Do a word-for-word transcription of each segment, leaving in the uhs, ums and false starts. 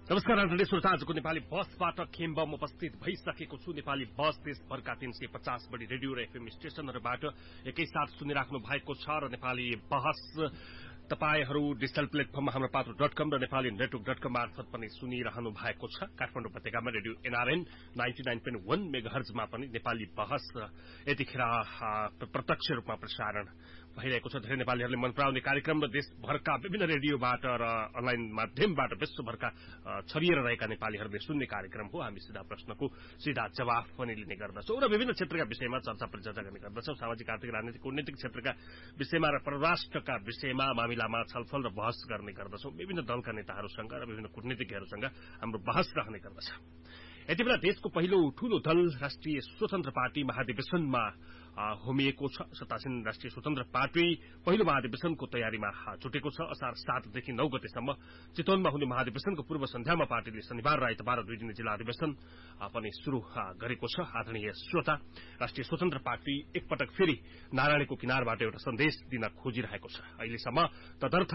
नमस्कार आदरणीय श्रोता, आजको नेपाली बसबाट खेम्बम उपस्थित भइसकेको छु। नेपाली बस देशभरका तीन सय पचास बढी रेडियो र एफएम स्टेशनहरूबाट एकैसाथ सुनिराख्नु भएको छ र नेपाली बहस तपाईहरू डिजिटल प्लेटफर्ममा हाम्रो पात्रो डट कम र नेपाली नेटवर्क डट कम मार्फत पनि सुनिरहनु भएको छ। काठमाडौँ उपत्यकामा radio NRN ninety nine point वन मेगाहर्जमा पनि नेपाली बहस यतिखेर प्रत्यक्ष रूपमा प्रसारण भइरहेको छ। धेरै नेपालीहरूले मन पराउने कार्यक्रम र देशभरका विभिन्न रेडियोबाट र अनलाइन माध्यमबाट विश्वभरका छरिएर रहेका नेपालीहरूले सुन्ने कार्यक्रम हो। हामी सिधा प्रश्नको सिधा जवाफ पनि लिने गर्दछौँ र विभिन्न क्षेत्रका विषयमा चर्चा परिचर्चा गर्ने गर्दछौँ। सामाजिक, आर्थिक, राजनीतिक, कूटनीतिक क्षेत्रका विषयमा र परराष्ट्रका विषयमा मामिलामा छलफल र बहस गर्ने गर्दछौँ। विभिन्न दलका नेताहरूसँग र विभिन्न कूटनीतिज्ञहरूसँग हाम्रो बहस रहने गर्दछ। यति बेला देशको पहिलो ठूलो दल राष्ट्रिय स्वतन्त्र पार्टी महाधिवेशनमा होमिएको छ। सत्तासीन राष्ट्रिय स्वतन्त्र पार्टी पहिलो महाधिवेशनको तयारीमा जुटेको छ। असार सातदेखि नौ गतेसम्म चितवनमा हुने महाधिवेशनको पूर्व सन्ध्यामा पार्टीले शनिबार र आइतबार दुई दिने जिल्ला अधिवेशन पनि शुरू गरेको छ। आदरणीय श्रोता, राष्ट्रिय स्वतन्त्र पार्टी एकपटक फेरि नारायणको किनारबाट एउटा सन्देश दिन खोजिरहेको छ। अहिलेसम्म तदर्थ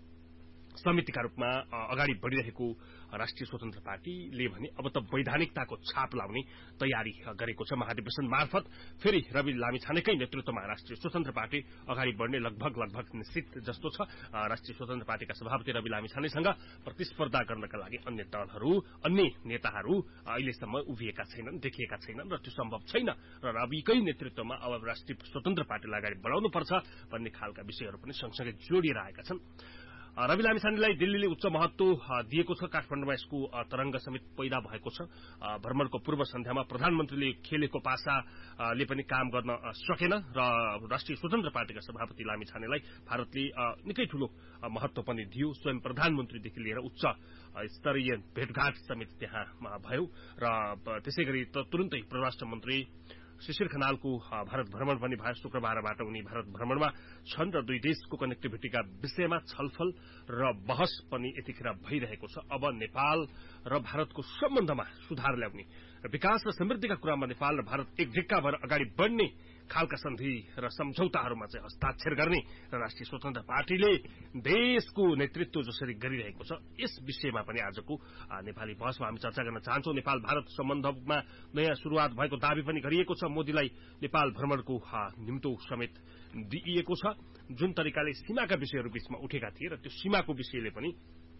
समितिका रूपमा अगाडि बढ़िरहेको राष्ट्रिय स्वतन्त्र पार्टीले भने अब त वैधानिकताको छाप लाउने तयारी गरेको छ। महाधिवेशन मार्फत फेरि रवि लामिछानेकै नेतृत्वमा राष्ट्रिय स्वतन्त्र पार्टी अगाडि बढ़ने लगभग लगभग निश्चित जस्तो छ। राष्ट्रिय स्वतन्त्र पार्टीका सभापति रवि लामिछानेसँग प्रतिस्पर्धा गर्नका लागि अन्य दलहरू, अन्य नेताहरू अहिलेसम्म उभिएका छैनन्, देखिएका छैनन् र त्यो सम्भव छैन र रविकै नेतृत्वमा अब राष्ट्रिय स्वतन्त्र पार्टीलाई अगाडि बढ़ाउनुपर्छ भन्ने खालका विषयहरू पनि सँगसँगै जोडिएर आएका छन्। रवि लामिछानेलाई दिल्लीले उच्च महत्व दिएको छ। काठमाडौँमा यसको तरंग समेत पैदा भएको छ। भ्रमणको पूर्व सन्ध्यामा प्रधानमन्त्रीले खेलेको पासाले पनि काम गर्न सकेन र राष्ट्रिय स्वतन्त्र पार्टीका सभापति लामिछानेलाई भारतले निकै ठूलो महत्व पनि दियो। स्वयं प्रधानमन्त्रीदेखि लिएर उच्च स्तरीय भेटघाट समेत त्यहाँ भयो र त्यसैगरी तुरुन्तै परराष्ट्र मन्त्री शिशिर खनालको भारत भ्रमण पनि भयो। शुक्रबारबाट उनी भारत भ्रमणमा छन् र दुई देशको कनेक्टिभिटीका विषयमा छलफल र बहस पनि यतिखेर भइरहेको छ। अब नेपाल र भारतको सम्बन्धमा सुधार ल्याउने र विकास र समृद्धिका कुरामा नेपाल र भारत एक ढिक्का भएर अगाडि बढ़ने खालका सन्धि र सम्झौताहरूमा चाहिँ हस्ताक्षर गर्ने र राष्ट्रिय स्वतन्त्र पार्टीले देशको नेतृत्व जसरी गरिरहेको छ यस विषयमा पनि आजको नेपाली बहसमा हामी चर्चा गर्न चाहन्छौँ। नेपाल भारत सम्बन्धमा नयाँ शुरूआत भएको दावी पनि गरिएको छ। मोदीलाई नेपाल भ्रमणको निम्तो समेत दिइएको छ। जुन तरिकाले सीमाका विषयहरू बीचमा उठेका थिए र त्यो सीमाको विषयले पनि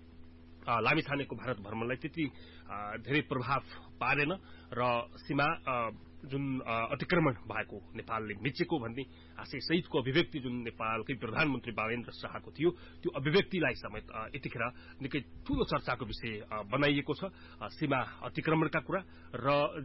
लामिछानेको भारत भ्रमणलाई त्यति धेरै प्रभाव पारेन र सीमा जुन अतिक्रमण भएको नेपालले मिचेको भन्ने आशय सहितको अभिव्यक्ति जुन नेपालकै प्रधानमन्त्री बालेन्द्र शाहको थियो त्यो अभिव्यक्तिलाई समेत यतिखेर निकै ठूलो चर्चाको विषय बनाइएको छ। सीमा अतिक्रमणका कुरा र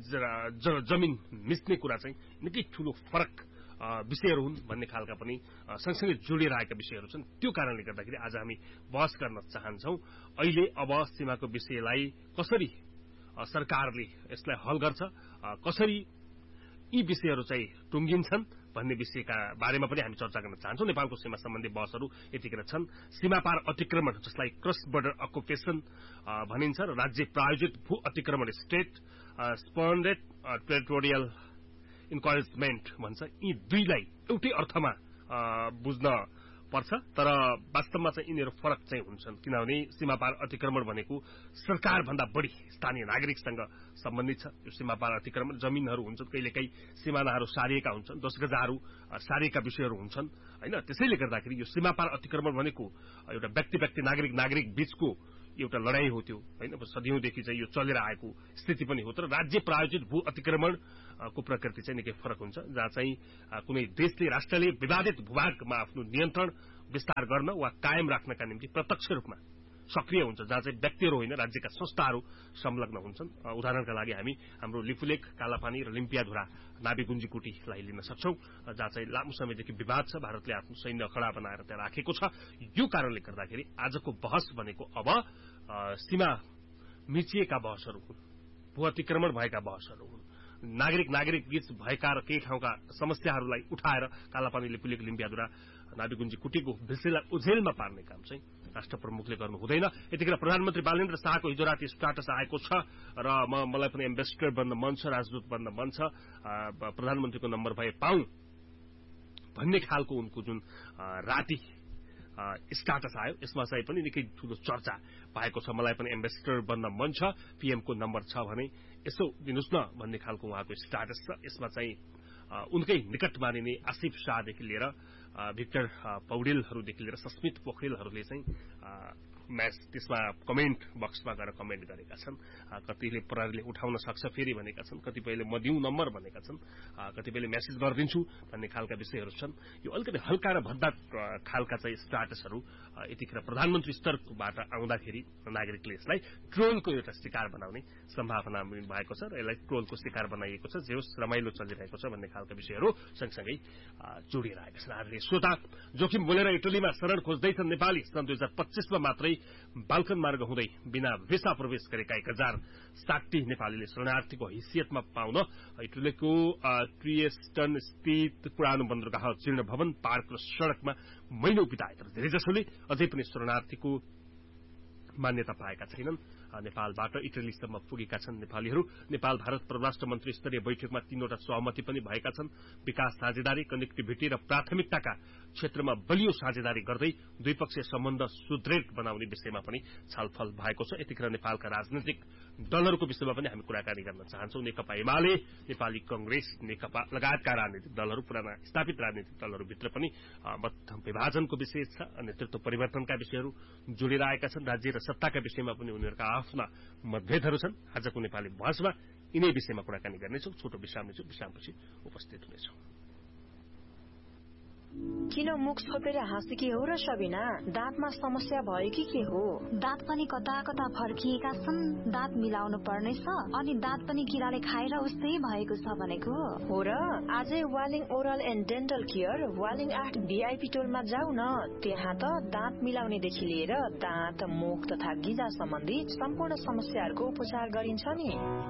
जमिन मिच्ने कुरा चाहिँ निकै ठूलो फरक विषयहरू हुन् भन्ने खालका पनि सँगसँगै जोडिएर आएका विषयहरू छन्। त्यो कारणले गर्दाखेरि आज हामी बहस गर्न चाहन्छौं। अहिले अब सीमाको विषयलाई कसरी सरकारले यसलाई हल गर्छ, कसरी यी विषयहरू चाहिँ टुंगिन्छन् भन्ने विषयका बारेमा पनि हामी चर्चा गर्न चाहन्छौं। नेपालको सीमा सम्बन्धी बहसहरू यतिखेर छन्। सीमापार अतिक्रमण जसलाई क्रस बोर्डर अकुपेसन भनिन्छ र राज्य प्रायोजित भू अतिक्रमण स्टेट स्पोन्डेड टेरिटोरियल इन्करेजमेन्ट भन्छ। यी दुईलाई एउटै अर्थमा बुझ्न पर्छ तर वास्तवमा चाहिँ यिनीहरू फरक चाहिँ हुन्छन्। किनभने सीमापार अतिक्रमण भनेको सरकार भन्दा बढी स्थानीय नागरिकसँग सम्बन्धित छ। यो सीमापार अतिक्रमण जमिनहरू हुन्छन्, कहिलेकाहीँ सिमानाहरू सारिएका हुन्छन्, दशगजाहरू सारिएका विषयहरू हुन्छन् हैन। त्यसैले गर्दाखेरि यो सीमापार अतिक्रमण भनेको एउटा व्यक्ति व्यक्ति नागरिक नागरिक बीचको एउटा लडाई हो त्यो हैन। सदियौंदेखि चाहिँ यो चलेर आएको स्थिति पनि हो। तर राज्य प्रायोजित भू अतिक्रमणको प्रकृति चाहिँ निकै फरक हुन्छ, जहाँ चाहिँ कुनै देशले राष्ट्रले विवादित भूभागमा आफ्नो नियन्त्रण विस्तार गर्न वा कायम राख्नका निम्ति प्रत्यक्ष रूपमा सक्रिय हुन्छ, जहाँ चाहिँ व्यक्तिहरू होइन राज्यका संस्थाहरू संलग्न हुन्छन्। उदाहरणका लागि हामी हाम्रो लिपुलेक, कालापानी र लिम्पियाधुरा नाभी गुन्जीकुटीलाई लिन सक्छौं, जहाँ चाहिँ लामो समयदेखि विवाद छ। भारतले आफ्नो सैन्य खडा बनाएर त्यहाँ राखेको छ। यो कारणले गर्दाखेरि आजको बहस भनेको अब सीमा मिचिएका बहसहरू हुन्, भू अतिक्रमण भएका बहसहरू हुन्, नागरिक नागरिक बीच भएका र केही ठाउँका समस्याहरूलाई उठाएर कालापानी, लिपुलेक, लिम्पियाधुरा नाभी गुन्जीकुटीको विषयलाई ओझेलमा पार्ने काम चाहिँ राष्ट्र प्रमुखले गर्नु हुँदैन। यतिखेर प्रधानमन्त्री बालेन्द्र शाहको हिजो राति स्ट्याटस आएको छ र म मलाई पनि एम्बेसडर बन्न मन छ, राजदूत बन्न मन छ, प्रधानमन्त्रीको नम्बर भए पाऊँ भन्ने खालको उनको जुन राति स्टाटस आयो। यसमा चाहिँ पनि निकै ठूलो चर्चा भएको छ। मलाई पनि एम्बेसडर बन्न मन छ, पीएमको नम्बर छ भने यसो दिनुस् न भन्ने खालको उहाँको स्टाटस छ। यसमा चाहिँ उनकै निकट मानिने आसिफ शाहदेखि लिएर भिक्टर पौडेलहरूदेखि लिएर सस्मित पोखरेलहरूले चाहिँ म्याच त्यसमा कमेन्ट बक्समा गएर कमेन्ट गरेका छन्। कतिले प्रहरीले उठाउन सक्छ फेरि भनेका छन्, कतिपयले म दिउँ नम्बर भनेका छन्, कतिपयले मेसेज गरिदिन्छु भन्ने खालका विषयहरू छन्। यो अलिकति हल्का र भद्दा खालका चाहिँ स्टाटसहरू यतिखेर प्रधानमन्त्री स्तरबाट आउँदाखेरि नागरिकले यसलाई ट्रोलको एउटा शिकार बनाउने सम्भावना भएको छ र यसलाई ट्रोलको शिकार बनाइएको छ। जे होस् रमाइलो चलिरहेको छ भन्ने खालका विषयहरू सँगसँगै जोडिएर आएका छन्। आदरणीय श्रोता, जोखिम बोलेर इटलीमा शरण खोज्दैछन् नेपाली। सन् दुई हजार पच्चीसमा मात्रै बाल्कन मार्ग हुँदै बिना भिसा प्रवेश गरेका एक हजार साठी नेपालीले शरणार्थीको हैसियतमा पाउन इटलीको ट्रिएस्टन स्थित पुरानो बन्दरगाह जीर्ण भवन पार्क र सड़कमा महिनौ बिताए। तर धेरैजसोले अझै पनि शरणार्थीको मान्यता पाएका छैनन्। नेपालबाट इटलीसम्म पुगेका छन् नेपालीहरू। नेपाल भारत परराष्ट्र मन्त्री स्तरीय बैठकमा तीनवटा सहमति पनि भएका छन्। विकास साझेदारी, कनेक्टिभिटी र प्राथमिकताका क्षेत्रमा बलियो साझेदारी गर्दै द्विपक्षीय सम्बन्ध सुदृढ बनाउने विषयमा पनि छलफल भएको छ। यतिखेर नेपालका राजनैतिक दलहरूको विषयमा पनि हामी कुराकानी गर्न चाहन्छौं। नेकपा एमाले, नेपाली कंग्रेस, नेकपा लगायतका राजनीतिक दलहरू, पुराना स्थापित राजनीतिक दलहरूभित्र पनि मत विभाजनको विषय छ, नेतृत्व परिवर्तनका विषयहरू जोडेर आएका छन्। राज्य र सत्ताका विषयमा पनि उनीहरूका आफ्ना मतभेदहरू छन्। आजको नेपाली बहसमा यिनै विषयमा कुराकानी गर्नेछौं। छोटो विश्राम लिन्छौं, विश्रामपछि उपस्थित हुनेछौं। किन मुख छोपेर हाँसेकी हो र सबिना? दाँतमा समस्या भयो कि के हो? दाँत पनि कता कता फर्किएका छन्, दाँत मिलाउनु पर्नेछ, अनि दाँत पनि किराले खाएर उस्तै भएको छ भनेको हो र। आजै Waling oral and dental care Waling आठ भिआइपी टोलमा जाऊ न। त्यहाँ त दाँत मिलाउनेदेखि लिएर दाँत, मुख तथा गिजा सम्बन्धी सम्पूर्ण समस्याहरूको उपचार गरिन्छ नि।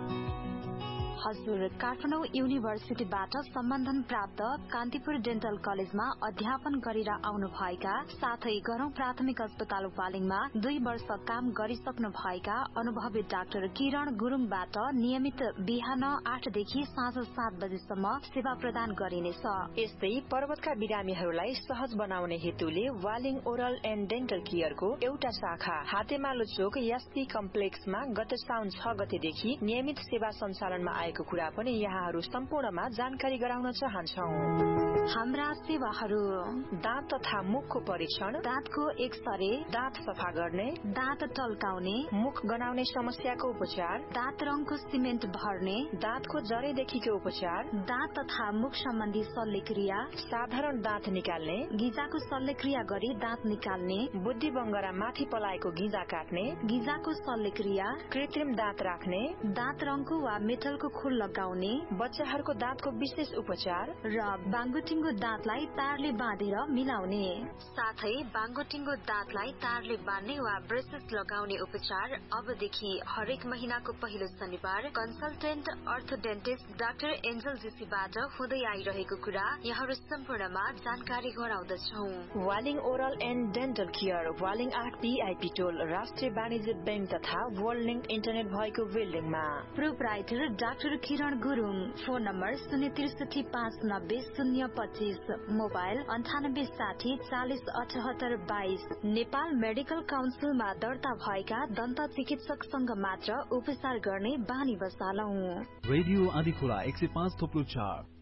हजुर, काठमाडौँ युनिभर्सिटीबाट सम्बन्धन प्राप्त कान्तिपुर डेन्टल कलेजमा अध्यापन गरेर आउनु भएका साथै गरौं प्राथमिक अस्पताल वालिङमा दुई वर्ष काम गरिसक्नु भएका अनुभवी डाक्टर किरण गुरुङबाट नियमित बिहान आठदेखि साँझ सात बजेसम्म सेवा प्रदान गरिनेछ। यस्तै पर्वतका बिरामीहरूलाई सहज बनाउने हेतुले वालिङ ओरल एन्ड डेन्टल केयरको एउटा शाखा हातेमालो चोक एसपी कम्प्लेक्समा गत साउन छ गतेदेखि नियमित सेवा सञ्चालनमा आएको कुरा पनि यहाँहरू सम्पूर्णमा जानकारी गराउन चाहन्छौ। हाम्रा सेवाहरू: दाँत तथा मुखको परीक्षण, दाँतको एक्सरे, दाँत सफा गर्ने, दाँत टल्काउने, मुख गनाउने समस्याको उपचार, दाँत रङको सिमेन्ट भर्ने, दाँतको जरेदेखिको उपचार, दाँत तथा मुख सम्बन्धी शल्यक्रिया, साधारण दाँत निकाल्ने, गिजाको शल्यक्रिया गरी दाँत निकाल्ने, बुद्धि बङ्गरा माथि पलाएको गिजा काट्ने, गिजाको शल्यक्रिया, कृत्रिम दाँत राख्ने, दाँत रङको वा मेटलको खुल लगाउने, बच्चाहरूको दाँतको विशेष उपचार र बाङ्गोटिङ्गो दाँतलाई तारले बाँधेर मिलाउने, साथै बाङ्गोटिङ्गो दाँतलाई तारले बाँध्ने वा ब्रेसेस लगाउने उपचार अबदेखि हरेक महिनाको पहिलो शनिबार कन्सल्टेन्ट अर्थोडेन्टिस्ट डाक्टर एन्जल जेसीबाट हुँदै आइरहेको कुरा यहाँहरू सम्पूर्णमा जानकारी गराउँदछौ। Waling oral and dental care Waling आठ बीआईपी टोल राष्ट्रिय वाणिज्य बैंक तथा वर्ल्ड लिङ्क इन्टरनेट भएको बिल्डिङमा। प्रोप्राइटर डाक्टर किरण गुरुङ। फोन नम्बर शून्य त्रिसठी पाँच नब्बे शून्य पच्चीस, मोबाइल अन्ठानब्बे साठी चालिस अठहत्तर बाइस। नेपाल मेडिकल काउन्सिलमा दर्ता भएका दन्त चिकित्सकसँग मात्र उपचार गर्ने बानी बसालौं। रेडियो आदिखोला एक सय पाँच थोप्लो चार